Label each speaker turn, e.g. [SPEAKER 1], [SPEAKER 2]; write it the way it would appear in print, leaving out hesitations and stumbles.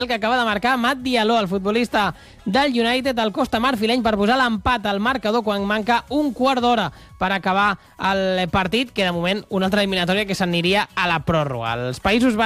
[SPEAKER 1] que acaba de marcar Matt Diallo, el futbolista del United, el costa marfileny, per posar l'empat al marcador quan manca un quart d'hora per acabar el partit, que de moment una altra eliminatòria que s'aniria a la pròrroga. Els Països